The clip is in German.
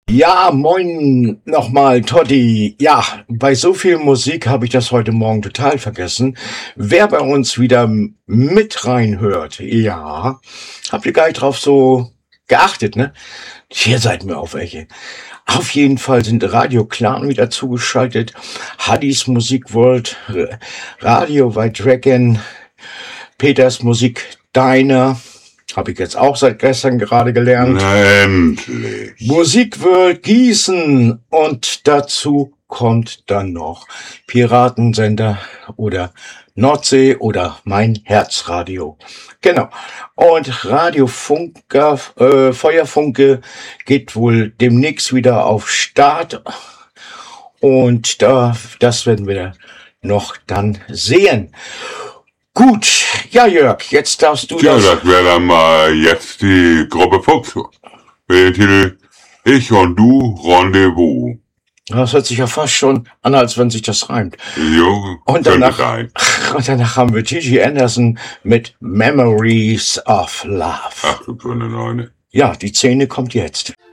Ja, moin nochmal, Totti. Ja, bei so viel Musik habe ich das heute Morgen total vergessen. Wer bei uns wieder mit reinhört, ja, habt ihr gar nicht drauf so geachtet, ne? Hier seid mir auf welche. Auf jeden Fall sind Radio Clan wieder zugeschaltet. Haddis Musik World, Radio White Dragon, Peters Musik Diner. Habe ich jetzt auch seit gestern gerade gelernt. Endlich. Musikworld Gießen und dazu kommt dann noch Piratensender oder Nordsee oder mein Herzradio. Genau. Und Radio Funker, Feuerfunke geht wohl demnächst wieder auf Start. Und das werden wir noch dann sehen. Gut, ja Jörg, jetzt darfst du Tja, das wäre dann mal jetzt die Gruppe Fuchs. Mit dem Titel Ich und du Rendezvous. Das hört sich ja fast schon an, als wenn sich das reimt. Jo, Und könnte sein. danach haben wir Gigi Anderson mit Memories of Love. Ach du grüne Neune. Ja, die Szene kommt jetzt.